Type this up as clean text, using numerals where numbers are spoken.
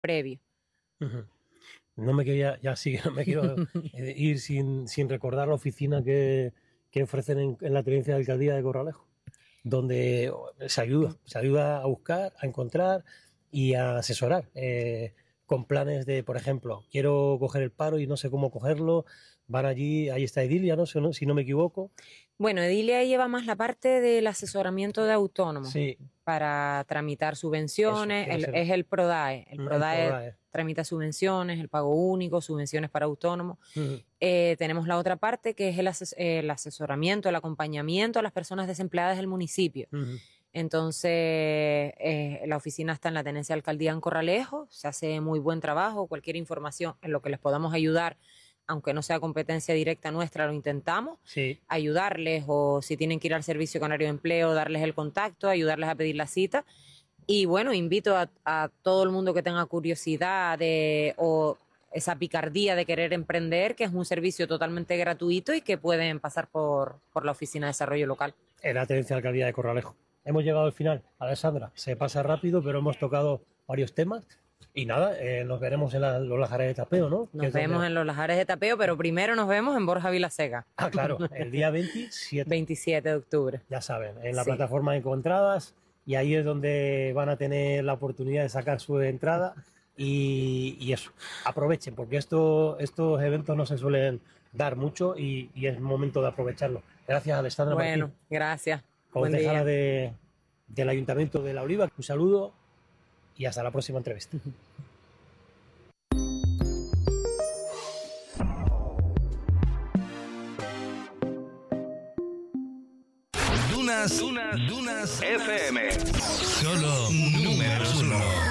previo. Uh-huh. No me quiero ir sin recordar la oficina que ofrecen en la tenencia de alcaldía de Corralejo, donde se ayuda a buscar, a encontrar y a asesorar con planes de, por ejemplo, quiero coger el paro y no sé cómo cogerlo, van allí, ahí está Edilia, ¿no? Si no me equivoco. Bueno, Edilia lleva más la parte del asesoramiento de autónomos, sí, para tramitar subvenciones. Es el PRODAE. El PRODAE tramita subvenciones, el pago único, subvenciones para autónomos. Uh-huh. Tenemos la otra parte, que es el asesoramiento, el acompañamiento a las personas desempleadas del municipio. Uh-huh. Entonces, la oficina está en la tenencia de alcaldía en Corralejo, se hace muy buen trabajo. Cualquier información en lo que les podamos ayudar, aunque no sea competencia directa nuestra, lo intentamos, sí, ayudarles, o si tienen que ir al servicio canario de empleo, darles el contacto, ayudarles a pedir la cita. Y bueno, invito a todo el mundo que tenga curiosidad o esa picardía de querer emprender, que es un servicio totalmente gratuito y que pueden pasar por la Oficina de Desarrollo Local. En la tenencia de alcaldía de Corralejo. Hemos llegado al final, Alessandra. Se pasa rápido, pero hemos tocado varios temas. Y nada, nos veremos en los lajares de tapeo, ¿no? Nos vemos en los lajares de tapeo, pero primero nos vemos en Borja Vilaseca. Ah, claro, el día 27. 27 de octubre. Ya saben, en la plataforma Encontradas, y ahí es donde van a tener la oportunidad de sacar su entrada y eso. Aprovechen, porque estos eventos no se suelen dar mucho y es momento de aprovecharlo. Gracias, Alessandra. Bueno, Martín. Gracias. Concejala del Ayuntamiento de La Oliva. Un saludo y hasta la próxima entrevista. Dunas FM. Solo números 1.